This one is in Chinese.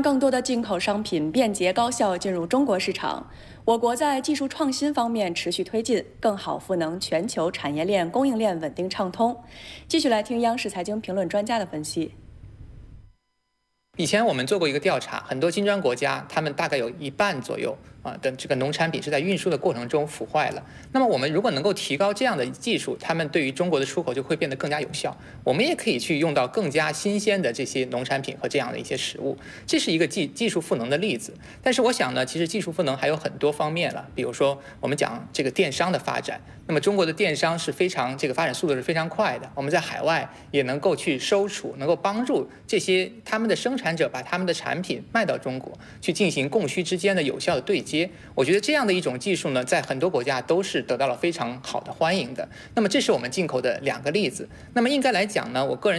让更多的进口商品便捷高效进入中国市场。我国在技术创新方面持续推进，更好赋能全球产业链供应链稳定畅通。继续来听央视财经评论专家的分析。 以前我们做过一个调查，很多金砖国家，他们大概有1半左右的这个农产品是在运输的过程中腐坏了。那么我们如果能够提高这样的技术，他们对于中国的出口就会变得更加有效。我们也可以去用到更加新鲜的这些农产品和这样的一些食物，这是一个技术赋能的例子。但是我想呢，其实技术赋能还有很多方面了，比如说我们讲这个电商的发展。那么中国的电商是非常这个发展速度是非常快的，我们在海外也能够去收储，能够帮助这些他们的生产者把他们的产品卖到中国，去进行供需之间的有效的对接。我觉得这样的一种技术呢，在很多国家都是得到了非常好的欢迎的。那么这是我们进口的2个例子。那么应该来讲呢，我个人